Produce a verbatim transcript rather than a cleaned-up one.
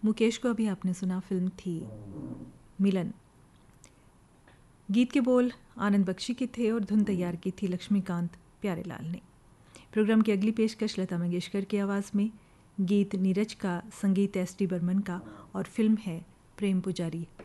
मुकेश को अभी आपने सुना, फिल्म थी मिलन। गीत के बोल आनंद बख्शी के थे और धुन तैयार की थी लक्ष्मीकांत प्यारेलाल ने। प्रोग्राम की अगली पेशकश लता मंगेशकर की आवाज़ में, गीत नीरज का, संगीत एस डी बर्मन का और फिल्म है प्रेम पुजारी।